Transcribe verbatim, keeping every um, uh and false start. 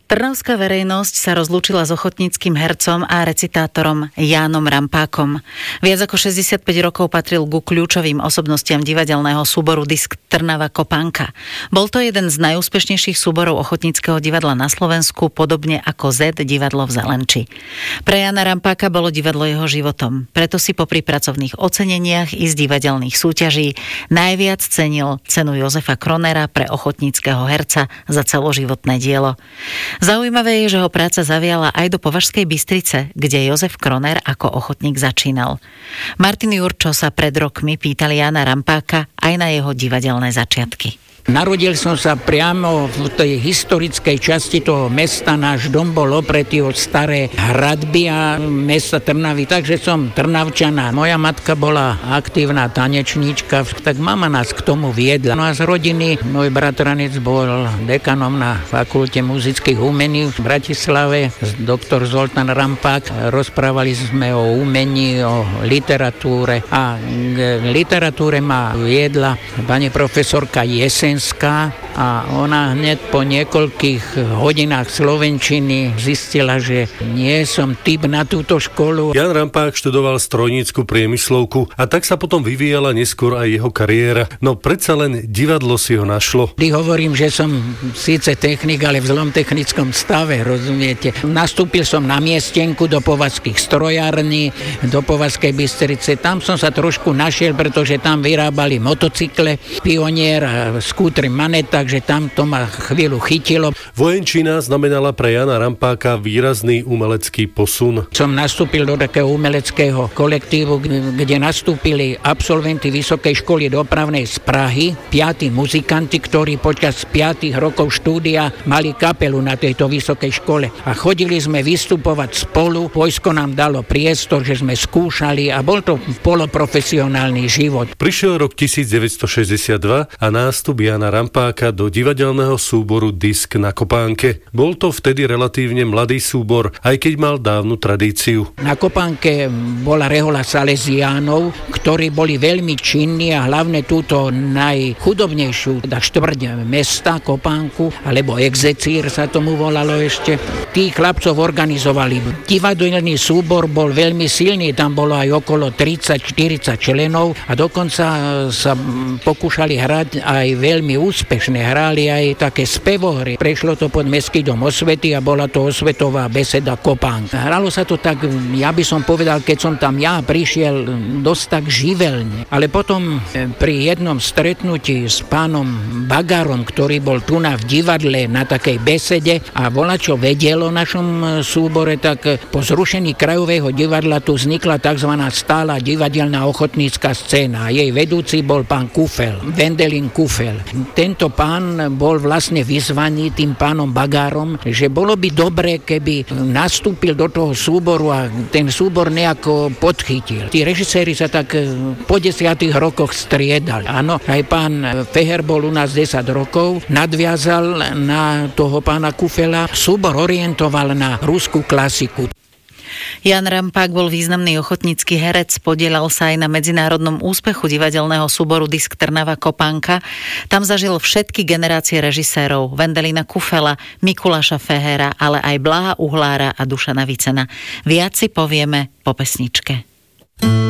Trnavská verejnosť sa rozlúčila s ochotníckym hercom a recitátorom Jánom Rampákom. Viac ako šesťdesiatpäť rokov patril ku kľúčovým osobnostiam divadelného súboru Disk Trnava Kopánka. Bol to jeden z najúspešnejších súborov ochotníckeho divadla na Slovensku, podobne ako Z divadlo v Zelenči. Pre Jána Rampáka bolo divadlo jeho životom, preto si popri pracovných oceneniach i z divadelných súťaží najviac cenil cenu Jozefa Kronera pre ochotníckeho herca za celoživotné dielo. Zaujímavé je, že ho práca zaviala aj do Považskej Bystrice, kde Jozef Kroner ako ochotník začínal. Martin Jurčo sa pred rokmi pýtal Jána Rampáka aj na jeho divadelné začiatky. Narodil som sa priamo v tej historickej časti toho mesta. Náš dom bol opretý od staré hradby a mesta Trnavy, takže som Trnavčana. Moja matka bola aktívna tanečníčka, tak mama nás k tomu viedla. No a z rodiny môj bratranec bol dekanom na Fakulte muzických umení v Bratislave, doktor Zoltán Rampák. Rozprávali sme o umení, o literatúre a k literatúre ma viedla pani profesorka Jesen a ona hneď po niekoľkých hodinách slovenčiny zistila, že nie som typ na túto školu. Ján Rampák študoval strojnícku priemyslovku a tak sa potom vyvíjala neskôr aj jeho kariéra. No predsa len divadlo si ho našlo. Vždy hovorím, že som síce technik, ale v zlom technickom stave, rozumiete. Nastúpil som na miestenku do Považských strojární, do Považskej Bystrice. Tam som sa trošku našiel, pretože tam vyrábali motocykle, Pionier a skútry Manet, takže tam to ma chvíľu chytilo. Vojenčina znamenala pre Jána Rampáka výrazný umelecký posun. Som nastúpil do takého umeleckého kolektívu, kde nastúpili absolventi Vysokej školy dopravnej z Prahy, piati muzikanti, ktorí počas piatich rokov štúdia mali kapelu na tejto vysokej škole. A chodili sme vystupovať spolu, vojsko nám dalo priestor, že sme skúšali a bol to poloprofesionálny život. Prišiel rok devätnásťstošesťdesiatdva a nástup Jána Rampáka do divadelného súboru Disk na Kopánke. Bol to vtedy relatívne mladý súbor, aj keď mal dávnu tradíciu. Na Kopánke bola rehoľa Salesiánov, ktorí boli veľmi činní a hlavne túto najchudobnejšiu štvrť mesta Kopánku, alebo Execír sa tomu volalo ešte. Tí chlapcov organizovali. Divadelný súbor bol veľmi silný, tam bolo aj okolo tridsať štyridsať členov a dokonca sa pokúšali hrať aj veľmi úspešne. Hrali aj také spevohry. Prešlo to pod Mestský dom osvety a bola to osvetová beseda Kopánk. Hralo sa to tak, ja by som povedal, keď som tam ja prišiel, dosť tak živelne. Ale potom pri jednom stretnutí s pánom Bagárom, ktorý bol tu na v divadle na takej besede a volačo vedel o našom súbore, tak po zrušení krajového divadla tu vznikla tzv. Stála divadelná ochotnícka scéna. Jej vedúci bol pán Kufel, Wendelin Kufel. Tento pán bol vlastne vyzvaný tým pánom Bagárom, že bolo by dobre, keby nastúpil do toho súboru a ten súbor nejako podchytil. Tí režiséri sa tak po desiatich rokoch striedali. Áno, aj pán Feher bol u nás desať rokov, nadviazal na toho pána Kufela, súbor orientoval na ruskú klasiku. Ján Rampák bol významný ochotnícky herec, podieľal sa aj na medzinárodnom úspechu divadelného súboru Disk Trnava Kopánka. Tam zažil všetky generácie režisérov, Wendelina Kufela, Mikuláša Fehera, ale aj Blaha Uhlára a Dušana Vicena. Viac si povieme po pesničke.